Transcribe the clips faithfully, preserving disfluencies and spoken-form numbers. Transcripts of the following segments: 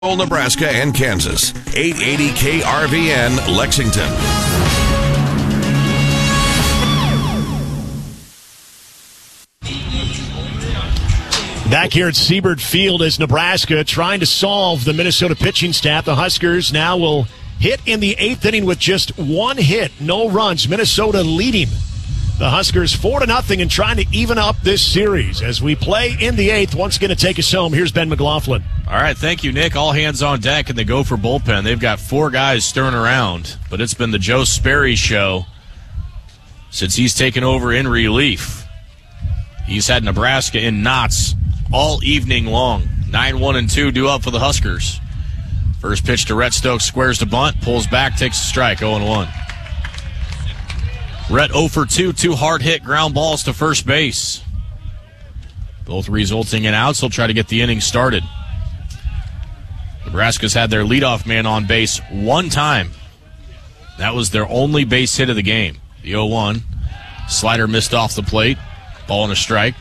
Nebraska and Kansas. eight eighty K R V N, Lexington. Back here at Siebert Field is Nebraska trying to solve the Minnesota pitching staff. The Huskers now will hit in the eighth inning with just one hit, no runs. Minnesota leading the Huskers four to nothing and trying to even up this series as we play in the eighth. Once again to take us home, here's Ben McLaughlin. All right, thank you, Nick. All hands on deck in the Gopher bullpen. They've got four guys stirring around, but it's been the Joe Sperry show since he's taken over in relief. He's had Nebraska in knots all evening long. nine one and two due up for the Huskers. First pitch to Rhett Stokes, squares to bunt, pulls back, takes a strike, oh and one. Rhett oh for two, two hard-hit ground balls to first base. Both resulting in outs. He'll try to get the inning started. Nebraska's had their leadoff man on base one time. That was their only base hit of the game. The oh one. Slider missed off the plate. Ball and a strike.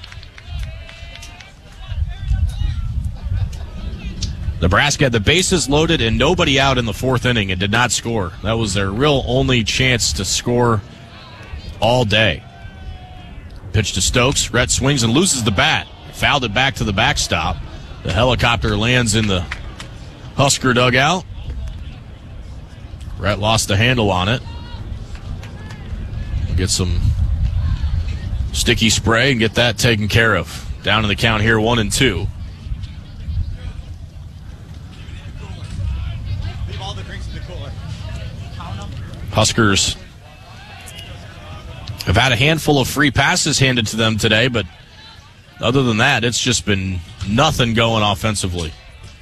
Nebraska had the bases loaded and nobody out in the fourth inning and did not score. That was their real only chance to score all day. Pitch to Stokes. Rhett swings and loses the bat. Fouled it back to the backstop. The helicopter lands in the Husker dugout. Rhett lost the handle on it. Get some sticky spray and get that taken care of. Down in the count here, one and two. Huskers have had a handful of free passes handed to them today, but other than that, it's just been nothing going offensively.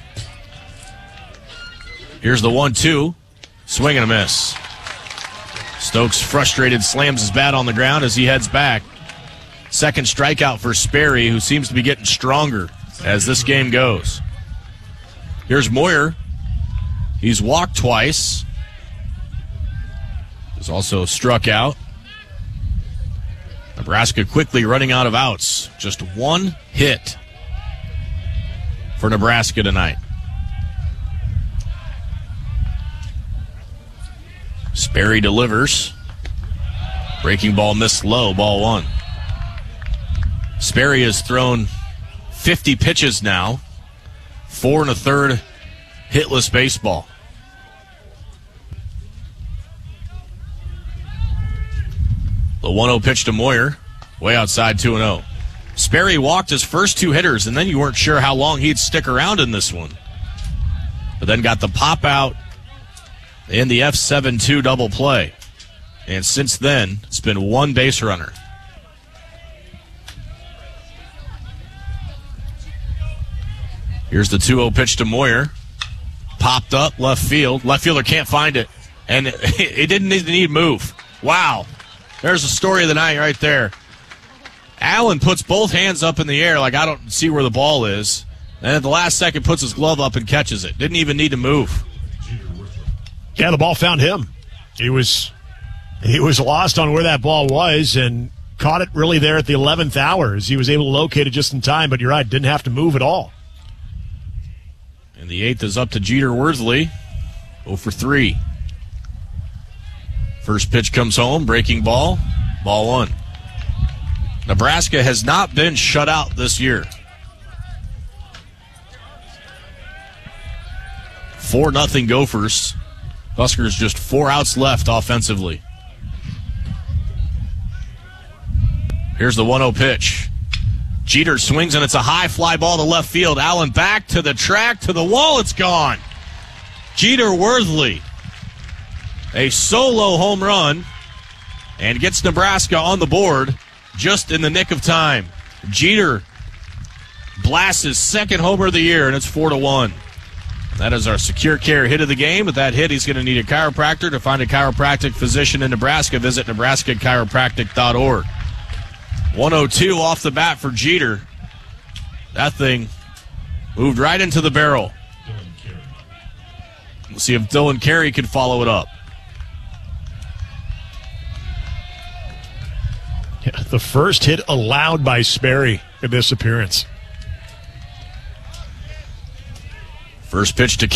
Here's the one two. Swing and a miss. Stokes, frustrated, slams his bat on the ground as he heads back. Second strikeout for Sperry, who seems to be getting stronger as this game goes. Here's Moyer. He's walked twice. He's also struck out. Nebraska quickly running out of outs. Just one hit for Nebraska tonight. Sperry delivers. Breaking ball missed low, ball one. Sperry has thrown fifty pitches now. Four and a third hitless baseball. The one oh pitch to Moyer, way outside two and oh. Sperry walked his first two hitters, and then you weren't sure how long he'd stick around in this one. But then got the pop out in the F seven two double play. And since then, it's been one base runner. Here's the two oh pitch to Moyer. Popped up, left field. Left fielder can't find it. And it, it didn't need to need move. Wow. There's the story of the night right there. Allen puts both hands up in the air like I don't see where the ball is. And at the last second puts his glove up and catches it. Didn't even need to move. Yeah, the ball found him. He was he was lost on where that ball was and caught it really there at the eleventh hour as he was able to locate it just in time. But you're right, didn't have to move at all. And the eighth is up to Jeter Worthley. oh for three. First pitch comes home, breaking ball, ball one. Nebraska has not been shut out this year. four nothing Gophers. Huskers just four outs left offensively. Here's the one oh pitch. Jeter swings and it's a high fly ball to left field. Allen back to the track, to the wall, it's gone. Jeter Worthley. A solo home run and gets Nebraska on the board just in the nick of time. Jeter blasts his second homer of the year, and it's four to one. That is our Secure Care hit of the game. With that hit, he's going to need a chiropractor. To find a chiropractic physician in Nebraska, visit Nebraska Chiropractic dot org. one oh two off the bat for Jeter. That thing moved right into the barrel. We'll see if Dylan Carey can follow it up. Yeah, the first hit allowed by Sperry in this appearance. First pitch to